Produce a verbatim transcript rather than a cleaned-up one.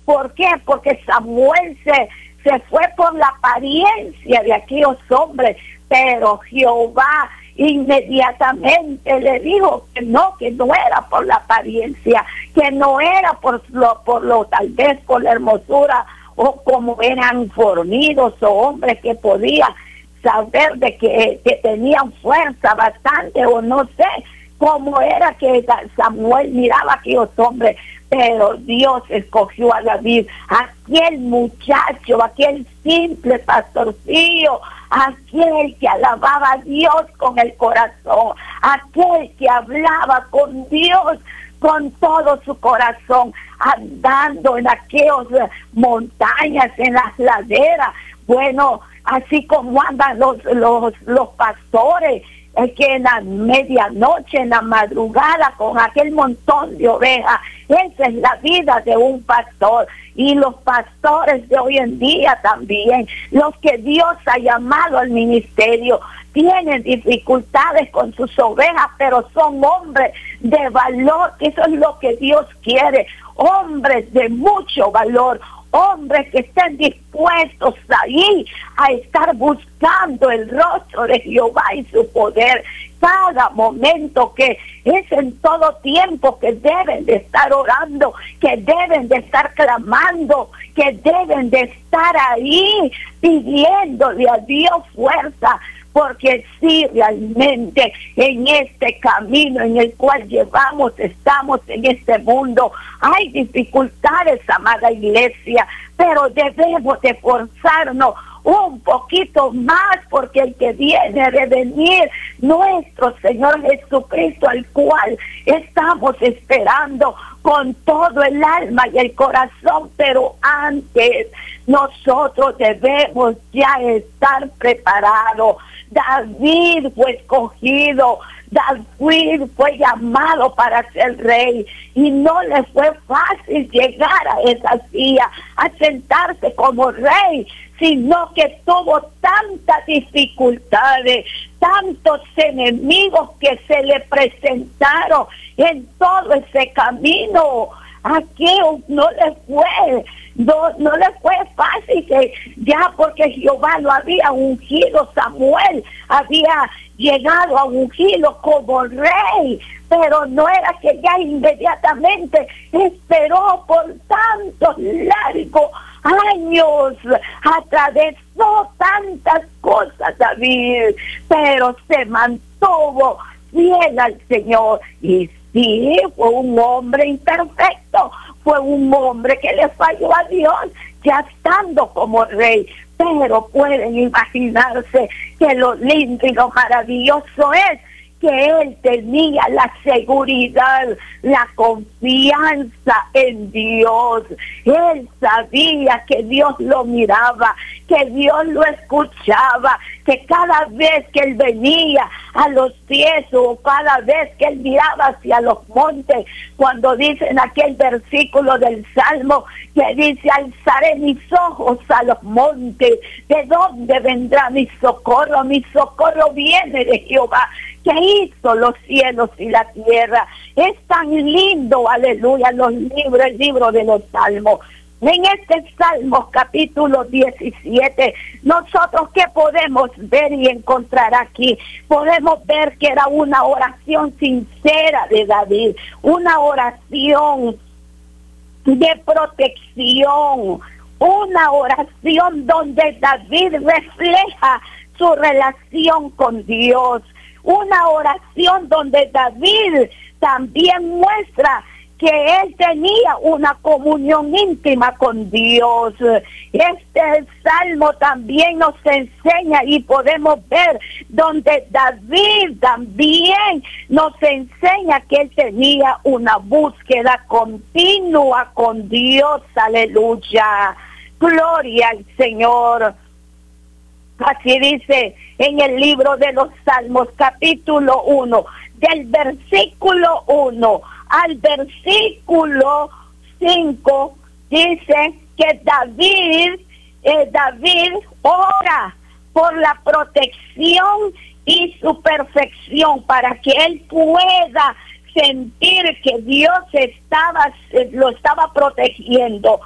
¿Por qué? Porque Samuel se, se fue por la apariencia de aquellos hombres, pero Jehová inmediatamente le dijo que no, que no era por la apariencia, que no era por lo, por lo tal vez por la hermosura, o como eran fornidos o hombres que podían saber de que, que tenían fuerza bastante, o no sé cómo era que Samuel miraba a aquellos hombres, pero Dios escogió a David, aquel muchacho, aquel simple pastorcillo, aquel que alababa a Dios con el corazón, aquel que hablaba con Dios con todo su corazón, andando en aquellas montañas, en las laderas. Bueno, así como andan los, los, los pastores, es que en la medianoche, en la madrugada, con aquel montón de ovejas. Esa es la vida de un pastor. Y los pastores de hoy en día también, los que Dios ha llamado al ministerio, tienen dificultades con sus ovejas, pero son hombres de valor. Eso es lo que Dios quiere. Hombres de mucho valor. Hombres que estén dispuestos ahí a estar buscando el rostro de Jehová y su poder cada momento, que es en todo tiempo que deben de estar orando, que deben de estar clamando, que deben de estar ahí pidiéndole a Dios fuerza, porque sí, realmente en este camino en el cual llevamos, estamos en este mundo, hay dificultades, amada iglesia, pero debemos de esforzarnos un poquito más, porque el que viene de venir, nuestro Señor Jesucristo, al cual estamos esperando con todo el alma y el corazón, pero antes nosotros debemos ya estar preparados. David fue escogido, David fue llamado para ser rey, y no le fue fácil llegar a esa silla, a sentarse como rey, sino que tuvo tantas dificultades, tantos enemigos que se le presentaron en todo ese camino. Aquí no le fue, no, no le fue fácil, que ya porque Jehová lo había ungido, Samuel había llegado a ungirlo como rey, pero no era que ya inmediatamente esperó por tantos largos años, atravesó tantas cosas David, pero se mantuvo fiel al Señor. Y sí, fue un hombre imperfecto, fue un hombre que le falló a Dios ya estando como rey, pero pueden imaginarse que lo lindo y lo maravilloso es que él tenía la seguridad, la confianza en Dios. Él sabía que Dios lo miraba, que Dios lo escuchaba, que cada vez que él venía a los pies, o cada vez que él miraba hacia los montes, cuando dice en aquel versículo del Salmo que dice: alzaré mis ojos a los montes, ¿de dónde vendrá mi socorro? Mi socorro viene de Jehová, que hizo los cielos y la tierra. Es tan lindo, aleluya, los libros, el libro de los Salmos. En este Salmos capítulo diecisiete, nosotros ¿qué podemos ver y encontrar aquí? Podemos ver que era una oración sincera de David, una oración de protección, una oración donde David refleja su relación con Dios, una oración donde David también muestra que él tenía una comunión íntima con Dios. Este salmo también nos enseña, y podemos ver donde David también nos enseña que él tenía una búsqueda continua con Dios. Aleluya, gloria al Señor. Así dice en el libro de los Salmos, capítulo uno, del versículo uno al versículo cinco, dice que David, eh, David ora por la protección y su perfección, para que él pueda sentir que Dios estaba, lo estaba protegiendo,